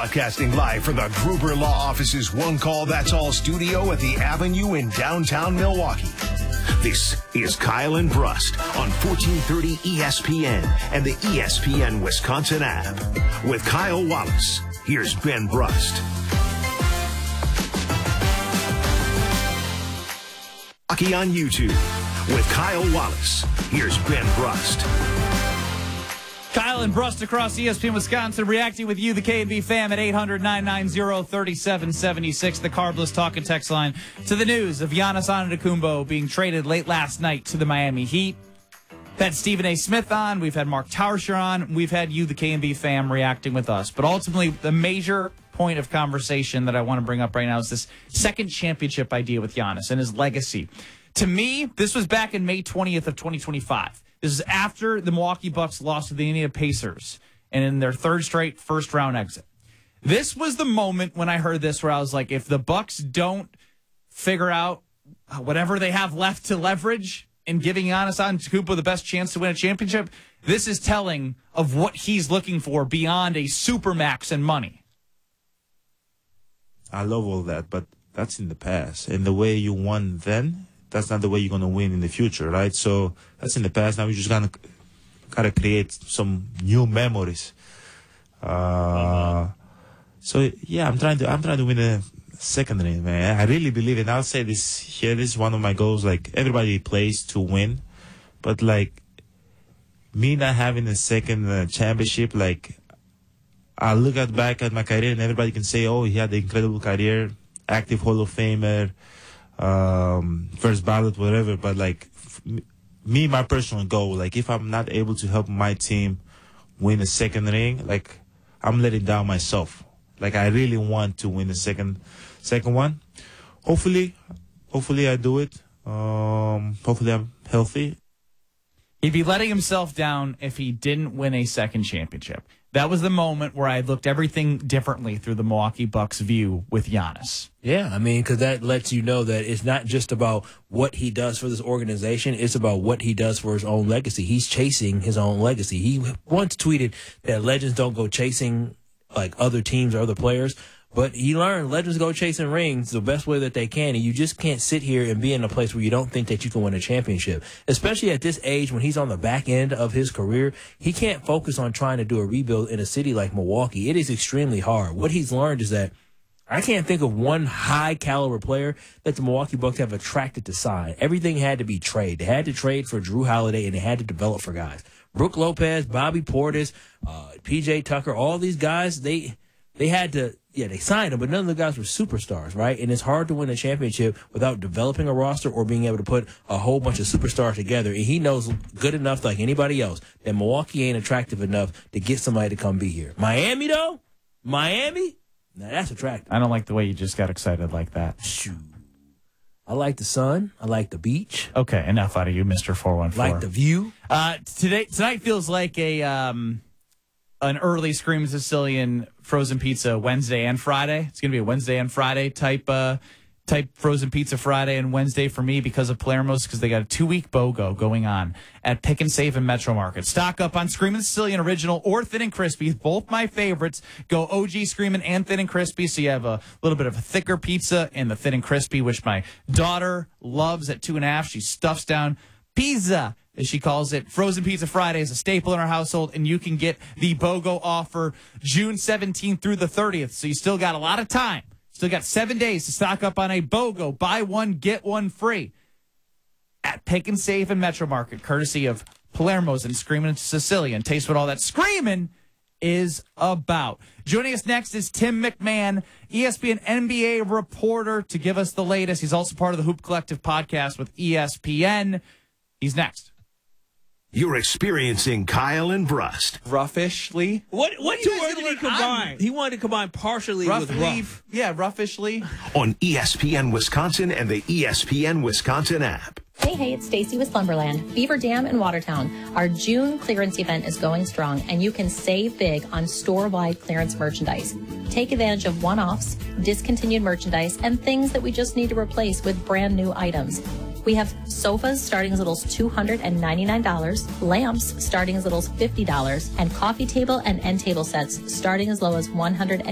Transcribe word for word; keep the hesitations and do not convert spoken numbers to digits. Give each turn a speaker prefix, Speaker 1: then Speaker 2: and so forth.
Speaker 1: Broadcasting live from the Gruber Law Office's One Call That's All studio at the Avenue in downtown Milwaukee. This is Kyle and Brust on fourteen thirty E S P N and the E S P N Wisconsin app. With Kyle Wallace, here's Ben Brust. Hockey on YouTube. With Kyle Wallace, here's Ben Brust.
Speaker 2: Kyle and Brust across E S P N Wisconsin, reacting with you, the K and B fam, at eight hundred, nine nine zero, three seven seven six, the Carbless talk and text line, to the news of Giannis Antetokounmpo being traded late last night to the Miami Heat. We've had Stephen A. Smith on, we've had Mark Tauscher on, we've had you, the K and B fam, reacting with us. But ultimately, the major point of conversation that I want to bring up right now is this second championship idea with Giannis and his legacy. To me, this was back in May twentieth of twenty twenty-five. This is after the Milwaukee Bucks lost to the Indiana Pacers and in their third straight first-round exit. This was the moment when I heard this where I was like, if the Bucks don't figure out whatever they have left to leverage in giving Giannis Antetokounmpo the best chance to win a championship, this is telling of what he's looking for beyond a supermax and money.
Speaker 3: I love all that, but that's in the past. And the way you won then, that's not the way you're going to win in the future, right? So that's in the past. Now we just gotta gotta create some new memories. Uh, so yeah, I'm trying to I'm trying to win a second ring, man. I really believe it. I'll say this here. This is one of my goals. Like, everybody plays to win, but like me not having a second uh, championship, like I look at back at my career and everybody can say, oh, he had an incredible career, active Hall of Famer. Um, first ballot, whatever, but like f- me, my personal goal, like if I'm not able to help my team win a second ring, like I'm letting down myself. Like I really want to win the second, second one. Hopefully, hopefully I do it. Um, hopefully I'm healthy.
Speaker 2: He'd be letting himself down if he didn't win a second championship. That was the moment where I looked everything differently through the Milwaukee Bucks' view with Giannis.
Speaker 4: Yeah, I mean, because that lets you know that it's not just about what he does for this organization. It's about what he does for his own legacy. He's chasing his own legacy. He once tweeted that legends don't go chasing like other teams or other players. But he learned legends go chasing rings the best way that they can, and you just can't sit here and be in a place where you don't think that you can win a championship. Especially at this age when he's on the back end of his career, he can't focus on trying to do a rebuild in a city like Milwaukee. It is extremely hard. What he's learned is that I can't think of one high-caliber player that the Milwaukee Bucks have attracted to sign. Everything had to be trade. They had to trade for Drew Holiday, and they had to develop for guys. Brook Lopez, Bobby Portis, uh, P J Tucker, all these guys, they they had to, yeah, they signed them, but none of the guys were superstars, right? And it's hard to win a championship without developing a roster or being able to put a whole bunch of superstars together. And he knows good enough, like anybody else, that Milwaukee ain't attractive enough to get somebody to come be here. Miami, though? Miami? Now, that's attractive.
Speaker 2: I don't like the way you just got excited like that.
Speaker 4: Shoot. I like the sun. I like the beach.
Speaker 2: Okay, enough out of you, Mister four one four.
Speaker 4: Like the view.
Speaker 2: Uh, today, tonight feels like a um, an early Screaming Sicilian frozen pizza Wednesday and Friday. It's going to be a Wednesday and Friday type uh, type frozen pizza Friday and Wednesday for me because of Palermo's, because they got a two-week BOGO going on at Pick and Save and Metro Market. Stock up on Screaming Sicilian Original or Thin and Crispy, both my favorites. Go O G Screaming and Thin and Crispy, so you have a little bit of a thicker pizza in the Thin and Crispy, which my daughter loves at two and a half. She stuffs down pizza, as she calls it. Frozen Pizza Friday is a staple in our household, and you can get the BOGO offer June seventeenth through the thirtieth, so you still got a lot of time. Still got seven days to stock up on a BOGO. Buy one, get one free at Pick and Save and Metro Market, courtesy of Palermo's and Screaming Sicilian. Taste what all that screaming is about. Joining us next is Tim McMahon, E S P N N B A reporter, to give us the latest. He's also part of the Hoop Collective podcast with E S P N. He's next.
Speaker 1: You're experiencing Kyle and Brust.
Speaker 2: Roughishly.
Speaker 5: What what
Speaker 2: Two
Speaker 5: two words did he
Speaker 2: words
Speaker 5: combine? He wanted to combine partially
Speaker 2: Roughly,
Speaker 5: with rough.
Speaker 2: Yeah, roughishly.
Speaker 1: On E S P N Wisconsin and the E S P N Wisconsin app.
Speaker 6: Hey, hey, it's Stacy with Slumberland. Beaver Dam in Watertown. Our June clearance event is going strong, and you can save big on store-wide clearance merchandise. Take advantage of one-offs, discontinued merchandise, and things that we just need to replace with brand new items. We have sofas starting as little as two hundred ninety-nine dollars, lamps starting as little as fifty dollars, and coffee table and end table sets starting as low as one hundred